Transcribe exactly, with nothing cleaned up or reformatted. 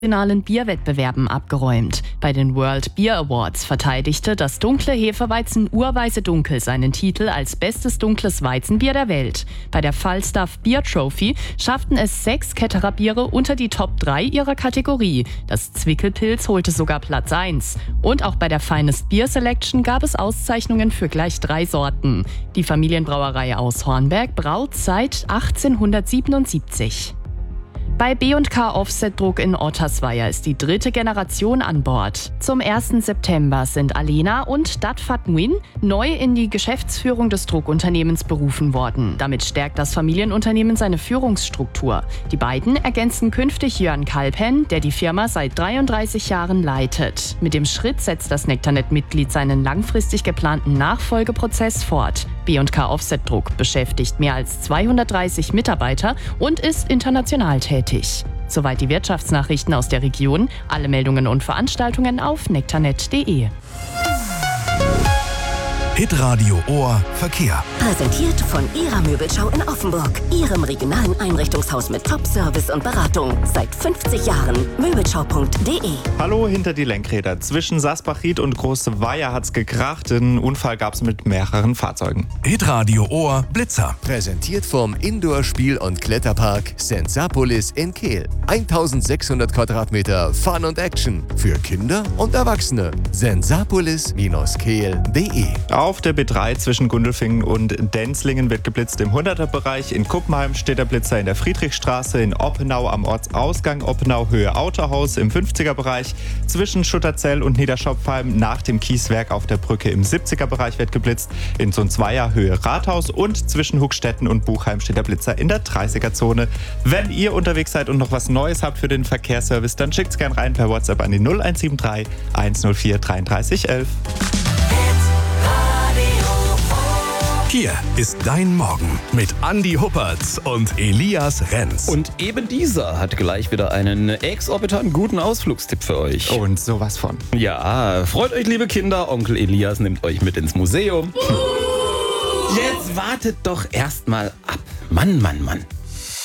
internationalen Bierwettbewerben abgeräumt. Bei den World Beer Awards verteidigte das dunkle Hefeweizen Urweise Dunkel seinen Titel als bestes dunkles Weizenbier der Welt. Bei der Falstaff Beer Trophy schafften es sechs Ketterer Biere unter die Top drei ihrer Kategorie. Das Zwickelpilz holte sogar Platz eins. Und auch bei der Finest Beer Selection gab es Auszeichnungen für gleich drei Sorten. Die Familienbrauerei aus Hornberg braut seit achtzehnhundertsiebenundsiebzig. Bei B und K Offsetdruck in Ottersweier ist die dritte Generation an Bord. Zum ersten September sind Alena und Datfat Nguyen neu in die Geschäftsführung des Druckunternehmens berufen worden. Damit stärkt das Familienunternehmen seine Führungsstruktur. Die beiden ergänzen künftig Jörn Kalpen, der die Firma seit dreiunddreißig Jahren leitet. Mit dem Schritt setzt das Nektarnet-Mitglied seinen langfristig geplanten Nachfolgeprozess fort. B und K Offsetdruck beschäftigt mehr als zweihundertdreißig Mitarbeiter und ist international tätig. Soweit die Wirtschaftsnachrichten aus der Region. Alle Meldungen und Veranstaltungen auf nektarnet punkt de. Hitradio Ohr Verkehr. Präsentiert von Ihrer Möbelschau in Offenburg. Ihrem regionalen Einrichtungshaus mit Top-Service und Beratung. Seit fünfzig Jahren. möbelschau punkt de. Hallo hinter die Lenkräder. Zwischen Sasbach-Ried und Große Weiher hat's gekracht. Einen Unfall gab's mit mehreren Fahrzeugen. Hitradio Ohr Blitzer. Präsentiert vom Indoor-Spiel- und Kletterpark Sensapolis in Kehl. eintausendsechshundert Quadratmeter Fun und Action. Für Kinder und Erwachsene. sensapolis Bindestrich kehl punkt de. Auf der B drei zwischen Gundelfingen und Denzlingen wird geblitzt im hunderter-Bereich. In Kuppenheim steht der Blitzer in der Friedrichstraße. In Oppenau am Ortsausgang Oppenau Höhe Autohaus im fünfziger-Bereich. Zwischen Schutterzell und Niederschopfheim nach dem Kieswerk auf der Brücke im siebziger-Bereich wird geblitzt. In Sonsweier Höhe Rathaus und zwischen Huckstetten und Buchheim steht der Blitzer in der dreißiger-Zone. Wenn ihr unterwegs seid und noch was Neues habt für den Verkehrsservice, dann schickt's gern rein per WhatsApp an die null eins sieben drei, eins null vier, dreiunddreißig elf. Hier ist dein Morgen mit Andi Huppertz und Elias Renz. Und eben dieser hat gleich wieder einen exorbitant guten Ausflugstipp für euch. Und sowas von. Ja, freut euch, liebe Kinder. Onkel Elias nimmt euch mit ins Museum. Jetzt wartet doch erstmal ab. Mann, Mann, Mann.